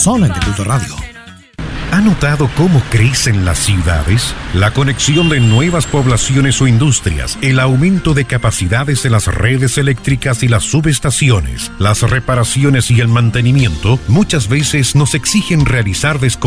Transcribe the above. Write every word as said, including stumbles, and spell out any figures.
solo en Tributo Radio. ¿Ha notado cómo crecen las ciudades? La conexión de nuevas poblaciones o industrias, el aumento de capacidades de las redes eléctricas y las subestaciones, las reparaciones y el mantenimiento muchas veces nos exigen realizar desconexiones